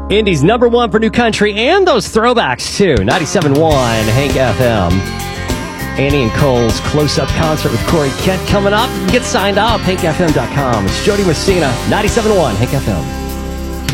Indy's number one for new country and those throwbacks, too. 97.1 Hank FM. Annie and Cole's close-up concert with Corey Kent coming up. Get signed up, hankfm.com. It's Jody Messina, 97.1 Hank FM.